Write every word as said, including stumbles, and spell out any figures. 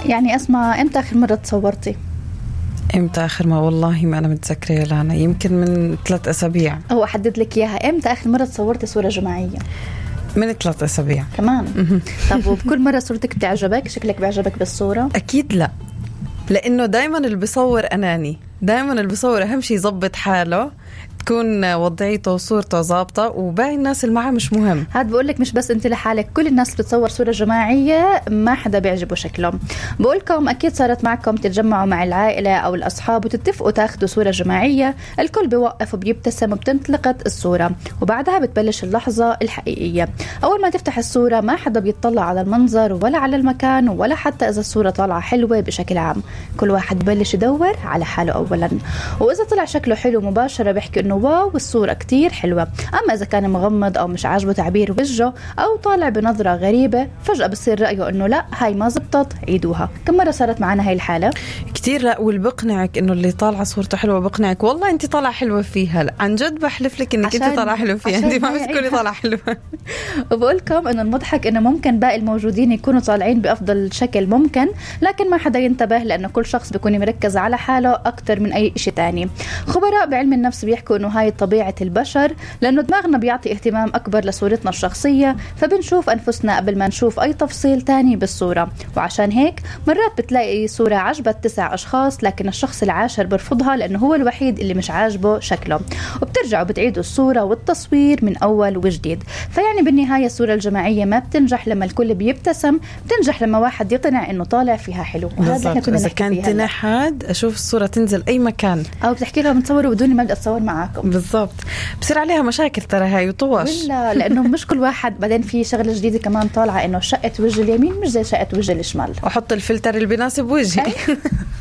يعني أسمع، إمتى آخر مرة تصورتي؟ امتى اخر ما والله ما انا متذكره يا لانا، يمكن من ثلاث اسابيع. هو احدد لك اياها، امتى اخر مره تصورتي صوره جماعيه؟ من ثلاث اسابيع كمان. طب وبكل مره صورتك بتعجبك؟ شكلك بيعجبك بالصوره؟ اكيد لا، لانه دائما اللي بيصور اناني، دائما اللي بيصور اهم شيء يضبط حاله، تكون وضعيته وصورته ضابطه، وباقي الناس اللي معه مش مهم. هاد بقول لك مش بس انت لحالك، كل الناس اللي بتصور صوره جماعيه ما حدا بيعجبه شكلهم. بقول لكم اكيد صارت معكم تتجمعوا مع العائله او الاصحاب وتتفقوا تاخذوا صوره جماعيه، الكل بيوقف وبيبتسم وبتنطلقت الصوره، وبعدها بتبلش اللحظه الحقيقيه. اول ما تفتح الصوره ما حدا بيطلع على المنظر ولا على المكان ولا حتى اذا الصوره طالعه حلوه بشكل عام، كل واحد ببلش يدور على حاله اولا، واذا طلع شكله حلو مباشره بيحكي انه واو الصورة كتير حلوة. أما إذا كان مغمض أو مش عاجبه تعبير وجهه أو طالع بنظرة غريبة، فجأة بصير رأيه إنه لا هاي ما زبطت، عيدوها. كم مرة صارت معنا هاي الحالة؟ كتير. لا، والبقنعك إنه اللي طالعة صورته حلوة بقنعك والله أنت طالعة حلوة فيها. لا عن جد بحلف لك إنك أنت طالعة حلوة فيها، أنت ما بتكوني طالعة حلوة. وبقولكم إنه المضحك إنه ممكن باقي الموجودين يكونوا طالعين بأفضل شكل ممكن، لكن ما حدا ينتبه لأنه كل شخص بيكون مركز على حاله أكتر من أي شيء تاني. خبراء بعلم النفس بيحكوا إنه هاي طبيعة البشر، لأنه دماغنا بيعطي اهتمام أكبر لصورتنا الشخصية، فبنشوف أنفسنا قبل ما نشوف أي تفصيل تاني بالصورة. وعشان هيك مرات بتلاقي صورة عجبت تسع أشخاص لكن الشخص العاشر برفضها لأنه هو الوحيد اللي مش عاجبه شكله، وبترجعوا بتعيدوا الصورة والتصوير من أول وجديد. فيعني بالنهاية الصورة الجماعية ما بتنجح لما الكل بيبتسم، بتنجح لما واحد يقتنع إنه طالع فيها حلو. إذا كان تنحد أشوف الصورة تنزل أي مكان أو بتحكي لهم تصوروا بدوني ما بدي أتصور معاكم. بالضبط، بصير عليها مشاكل ترى هاي وطوش. ولا لأنه مش كل واحد. بعدين في شغلة جديدة كمان طالعة إنه شقة وجه اليمين مش زي شقة وجه الشمال، وحط الفلتر اللي بيناسب وجهي.